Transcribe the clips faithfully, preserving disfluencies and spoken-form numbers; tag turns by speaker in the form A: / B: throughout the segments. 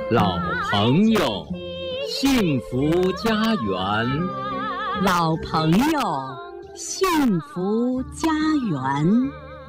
A: 老朋友，幸福家园。
B: 老朋友，幸福家园。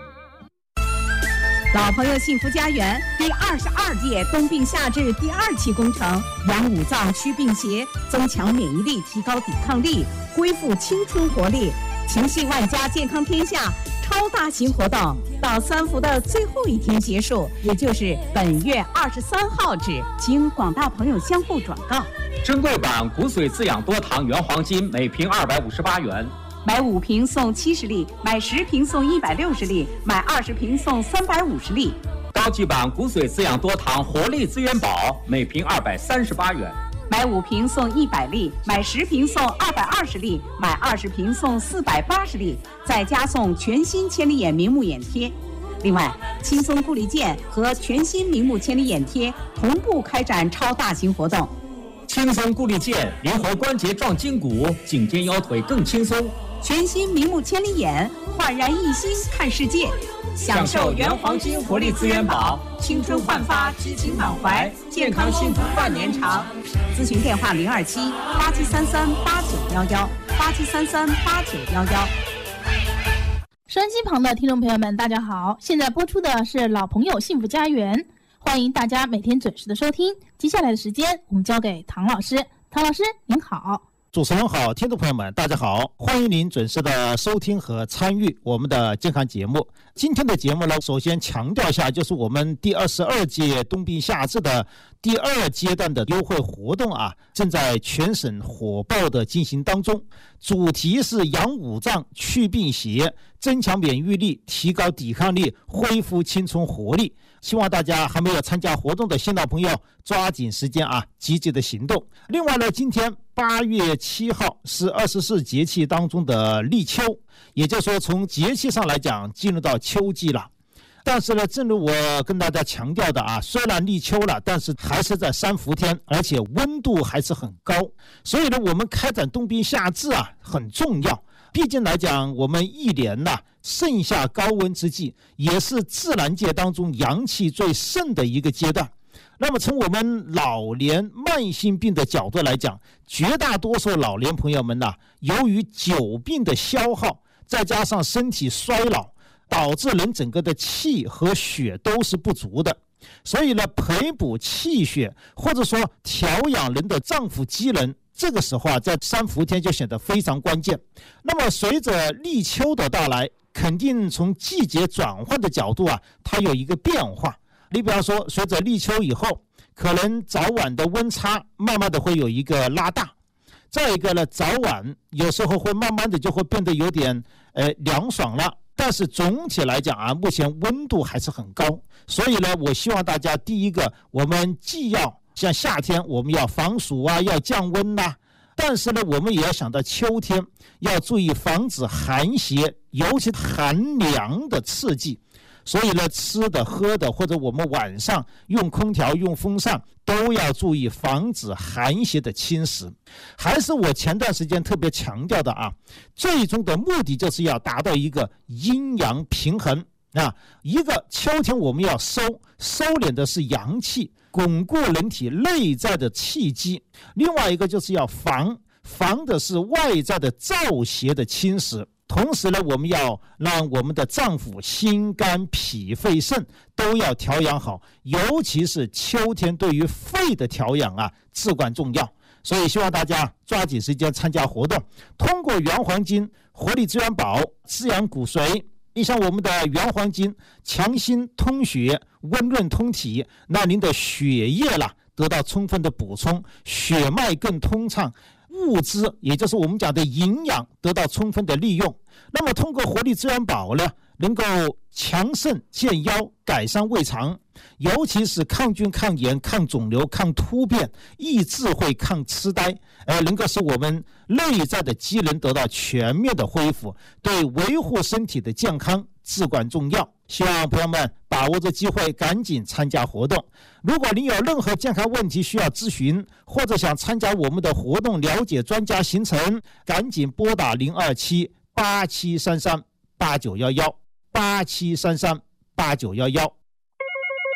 B: 老朋友幸福家园第二十二届冬病夏治第二期工程，养五脏祛病邪，增强免疫力，提高抵抗力，恢复青春活力，情系万家，健康天下超大型活动到三伏的最后一天结束，也就是本月二十三号止，请广大朋友相互转告。
A: 珍贵版骨髓滋养多糖原黄金每瓶二百五十八元，
B: 买五瓶送七十粒，买十瓶送一百六十粒，买二十瓶送三百五十粒。
A: 高级版骨髓滋养多糖活力资源宝每瓶二百三十八元，
B: 买五瓶送一百粒，买十瓶送二百二十粒，买二十瓶送四百八十粒，再加送全新千里眼明目眼贴。另外，轻松固力健和全新明目千里眼贴同步开展超大型活动。
A: 轻松固力健，灵活关节壮筋骨，颈肩腰腿更轻松。
B: 全新明目千里眼，焕然一新看世界。
A: 享受原黄金活力资源宝，青春焕发，激情满怀，健康幸福万年长。
B: 咨询电话零二七八七三三八九幺幺八七三三八九幺幺。
C: 收音机旁的听众朋友们，大家好，现在播出的是老朋友幸福家园，欢迎大家每天准时的收听。接下来的时间，我们交给唐老师。唐老师，您好。
D: 主持人好，听众朋友们大家好，欢迎您准时的收听和参与我们的健康节目。今天的节目呢，首先强调一下，就是我们第二十二届冬病夏治的第二阶段的优惠活动啊，正在全省火爆的进行当中。主题是养五脏、祛病邪，增强免疫力，提高抵抗力，恢复青春活力。希望大家还没有参加活动的新老朋友抓紧时间啊，积极的行动。另外呢，今天八月七号是二十四节气当中的立秋，也就是说从节气上来讲进入到秋季了。但是呢，正如我跟大家强调的啊，虽然立秋了，但是还是在三伏天，而且温度还是很高。所以呢，我们开展冬病夏治啊很重要。毕竟来讲，我们一年呐、啊，盛夏高温之际，也是自然界当中阳气最盛的一个阶段。那么从我们老年慢性病的角度来讲，绝大多数老年朋友们呐、啊，由于久病的消耗，再加上身体衰老，导致人整个的气和血都是不足的。所以呢，培补气血或者说调养人的脏腑机能，这个时候啊，在三伏天就显得非常关键。那么随着立秋的到来，肯定从季节转换的角度啊，它有一个变化。你比方说，随着立秋以后，可能早晚的温差慢慢的会有一个拉大。再一个呢，早晚有时候会慢慢的就会变得有点呃凉爽了。但是总体来讲啊，目前温度还是很高。所以呢，我希望大家第一个，我们既要像夏天我们要防暑啊，要降温啊，但是呢，我们也要想到秋天要注意防止寒邪，尤其寒凉的刺激。所以呢，吃的喝的或者我们晚上用空调用风扇都要注意防止寒邪的侵蚀。还是我前段时间特别强调的啊，最终的目的就是要达到一个阴阳平衡啊。一个秋天我们要收收敛的是阳气，巩固人体内在的气机；另外一个就是要防防的是外在的燥邪的侵蚀。同时呢，我们要让我们的脏腑心肝脾肺肾都要调养好，尤其是秋天对于肺的调养啊至关重要。所以希望大家抓紧时间参加活动，通过原黄金活力资源宝滋养骨髓。你像我们的原黄金强心通血，温润通体，让您的血液啦得到充分的补充，血脉更通畅，物质也就是我们讲的营养得到充分的利用。那么通过活力资源宝呢，能够强肾健腰，改善胃肠，尤其是抗菌抗炎抗肿瘤抗突变，益智慧抗痴呆，呃，能够使我们内在的机能得到全面的恢复，对维护身体的健康至关重要。希望朋友们把握这机会，赶紧参加活动。如果您有任何健康问题需要咨询，或者想参加我们的活动，了解专家行程，赶紧拨打零二七八七三三八九一一八七三三八九一一。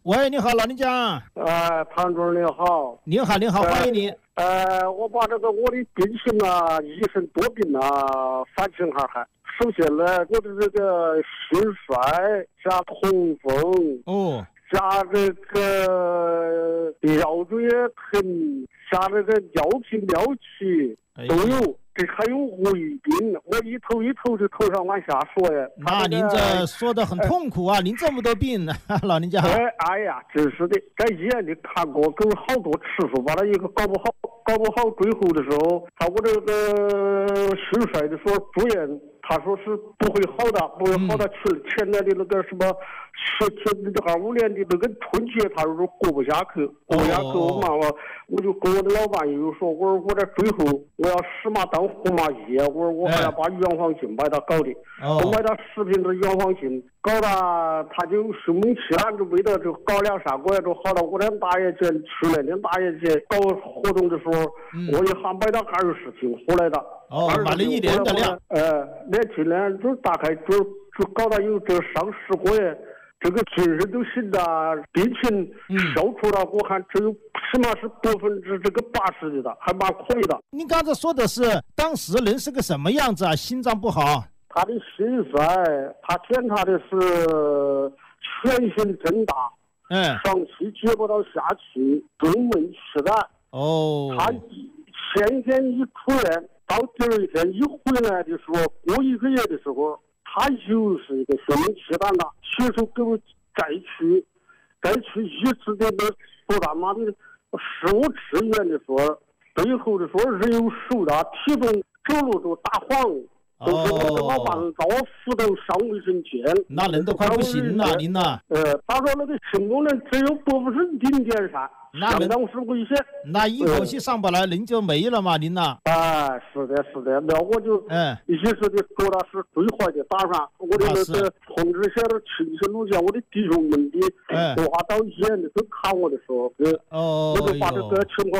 D: 喂，你好，老林江。
E: 呃，唐主任您好。
D: 您好，您好，欢迎你。
E: 呃，我把这个我的病情啊，一身多病啊，反情哈哈。首先呢，我的这个心衰加痛风，
D: 哦，
E: 加这个腰椎疼，加这个尿频尿气都有。这还有胃病，我一头一头就头上往下说呀。
D: 那您这说的很痛苦啊！您这么多病呢，老人家。
E: 哎，哎呀，真是的，在医院里看过，给我好多次数，把他一个搞不好，搞不好，最后的时候，他我这个心衰的时候住院，他说是不会好的，不会好的。去了前年的那个什么十七二五年的那个春节，他说是过不下去，过不下去，我嘛我我就跟我的老伴又说，我说我在最后我要死马当活马医，我说我还要把原黄金把它搞的，我买到十瓶的原黄金，搞到他就生猛气了，就为了就搞两三个月就好了。我在大爷节去年的大爷节搞活动的时候，我一下买到二十斤回来的。
D: 哦，买了一年的量。
E: 呃，那今年就大概就就搞到有这上十个月，这个精神都行的，病情消除了，我看只有起码是百分之这个八十的了，还蛮可以的。
D: 您刚才说的是当时人是个什么样子啊？心脏不好。
E: 他的心衰，他检查的是全身震大，
D: 嗯，
E: 上气接不到下气，中闷气短。
D: 哦，
E: 他前天一出院，到第二天一回来的时候，过一个月的时候，他又是一个生闷气短了。学生给我再去，再去一次的那说他妈的十五次院的时候，最后的时候人有瘦的，体重走路都打晃。都是我的老伴找我扶到上卫生间，
D: 那人都快不行了，您呐。
E: 呃，他说那个心功能只有百分之零点三，相当是危险。
D: 那一口气上不来，人就没了嘛，您呐。
E: 哎，是的，是的，那我就
D: 嗯，
E: 一时的做的是最坏的打算。我的那个同志些的亲戚路线，我的弟兄们的，话到医院里头看我的时候，
D: 哦，
E: 我就把这个情况